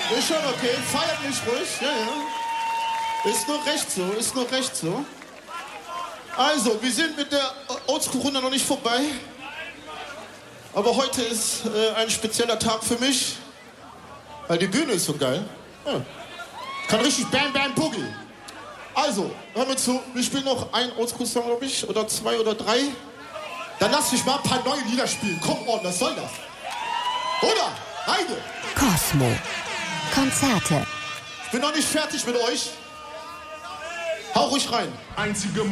Ist schon okay, feiert mich ruhig, ja, ja. Ist nur recht so, ist nur recht so. Also, wir sind mit der Oldschool-Runde noch nicht vorbei. Aber heute ist ein spezieller Tag für mich, weil die Bühne ist so geil. Ja. Kann richtig Bam Bam Boogie. Also, hör mir zu, wir spielen noch einen Oldschool-Song, glaube ich, oder 2 oder 3. Dann lass mich mal ein paar neue Lieder spielen. Komm on, was soll das? Oder? Heide! Kosmo. Konzerte. Ich bin noch nicht fertig mit euch. Hau ruhig rein. Einzige